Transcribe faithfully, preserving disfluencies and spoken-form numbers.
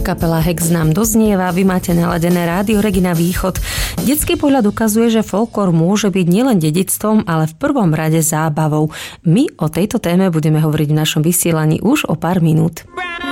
Kapela Hex nám doznieva, vy máte naladené Rádio Regina Východ. Detský pohľad ukazuje, že folklór môže byť nielen dedičstvom, ale v prvom rade zábavou. My o tejto téme budeme hovoriť v našom vysielaní už o pár minút.